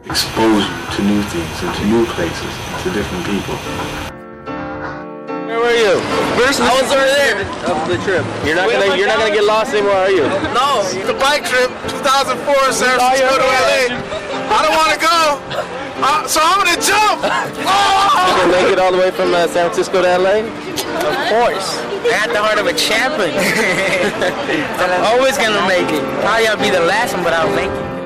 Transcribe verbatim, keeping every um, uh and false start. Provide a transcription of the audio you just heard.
expose you to new things and to new places, to different people. Where were you? First, I was over there of the trip. You're not gonna you're not gonna get lost anymore, are you? No, the bike trip, two thousand four, San Francisco to L A. I don't want to go, uh, so I'm gonna jump. Oh! You gonna make it all the way from uh, San Francisco to L A? Of course. I got the heart of a champion. I'm always gonna make it. Probably I'll be the last one, but I'll make it.